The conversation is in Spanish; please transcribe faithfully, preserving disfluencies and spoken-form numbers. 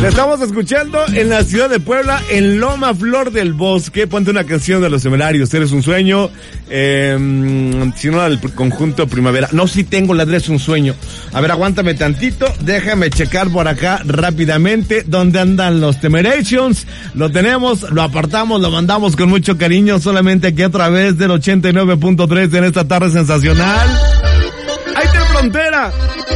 La estamos escuchando en la ciudad de Puebla, en Loma Flor del Bosque. Ponte una canción de Los Temerarios, Eres un Sueño. Eh, si no, del conjunto Primavera. No, si tengo la de Eres un Sueño. A ver, aguántame tantito. Déjame checar por acá rápidamente dónde andan los Temerations. Lo tenemos, lo apartamos, lo mandamos con mucho cariño. Solamente aquí a través del ochenta y nueve punto tres en esta tarde sensacional. ¡Ahí te frontera!